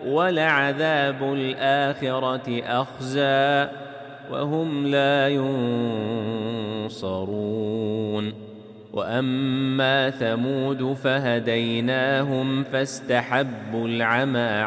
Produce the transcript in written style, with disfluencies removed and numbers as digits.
ولعذاب الآخرة أخزى وهم لا ينصرون وأما ثمود فهديناهم فاستحبوا العمى